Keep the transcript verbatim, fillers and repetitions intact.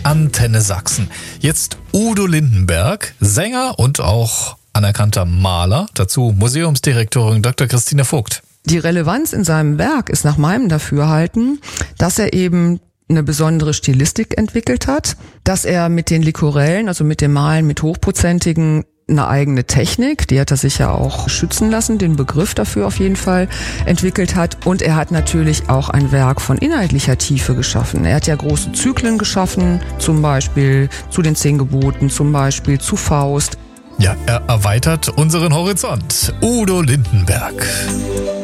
Antenne Sachsen. Jetzt Udo Lindenberg, Sänger und auch anerkannter Maler, dazu Museumsdirektorin Doktor Christine Vogt. Die Relevanz in seinem Werk ist nach meinem Dafürhalten, dass er eben eine besondere Stilistik entwickelt hat, dass er mit den Likorellen, also mit dem Malen mit hochprozentigen, eine eigene Technik, die hat er sich ja auch schützen lassen, den Begriff dafür auf jeden Fall entwickelt hat. Und er hat natürlich auch ein Werk von inhaltlicher Tiefe geschaffen. Er hat ja große Zyklen geschaffen, zum Beispiel zu den Zehn Geboten, zum Beispiel zu Faust. Ja, er erweitert unseren Horizont. Udo Lindenberg.